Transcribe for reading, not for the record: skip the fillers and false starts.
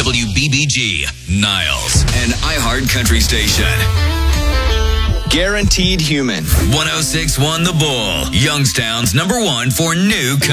WBBG, Niles, an iHeart country station. Guaranteed Human. 106.1 The Bull, Youngstown's #1 for new country.